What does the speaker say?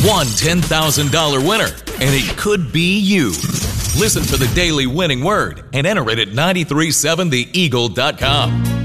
One $10,000 winner, and it could be you. Listen for the daily winning word and enter it at 937theeagle.com.